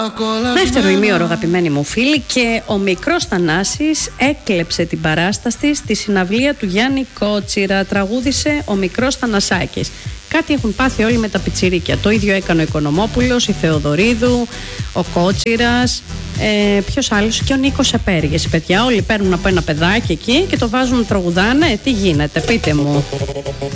Δεύτερο ημίωρο, αγαπημένοι μου φίλοι, και ο μικρός Θανάσης έκλεψε την παράσταση στη συναυλία του Γιάννη Κότσιρα. Τραγούδισε ο μικρός Θανασάκης. Κάτι έχουν πάθει όλοι με τα πιτσιρίκια. Το ίδιο έκανε ο Οικονομόπουλος, η Θεοδωρίδου, ο Κότσιρας, ποιος άλλος, και ο Νίκος Επέργης. Παιδιά, όλοι παίρνουν από ένα παιδάκι εκεί και το βάζουν να τραγουδάνε. Τι γίνεται, πείτε μου.